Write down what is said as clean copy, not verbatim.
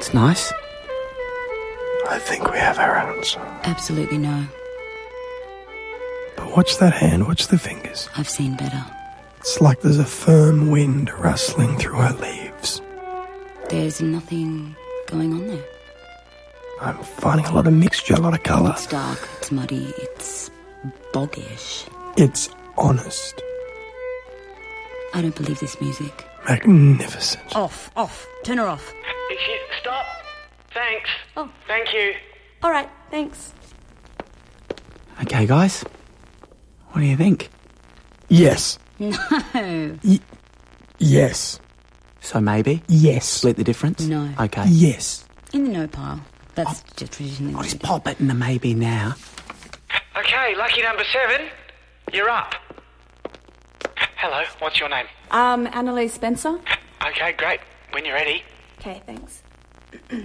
It's nice. I think we have our answer. Absolutely no. But watch that hand, watch the fingers. I've seen better. It's like there's a firm wind rustling through her leaves. There's nothing going on there. I'm finding a lot of mixture, a lot of colour. It's dark, it's muddy, it's boggish. It's honest. I don't believe this music. Magnificent. Off. Turn her off. Stop. Thanks. Oh. Thank you. All right, thanks. Okay, guys. What do you think? Yes. No. Yes. So maybe? Yes. Split the difference? No. Okay. Yes. In the no pile. That's just traditionally. I'll just pop it in the maybe now. Okay, lucky number 7. You're up. Hello, what's your name? Annalise Spencer. Okay, great. When you're ready. Okay, thanks.